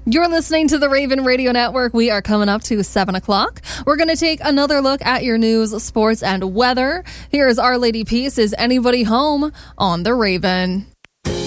You're listening to the Raven Radio Network. We are coming up to 7 o'clock. We're going to take another look at your news, sports, and weather. Here is Our Lady Peace. Is anybody home on the Raven?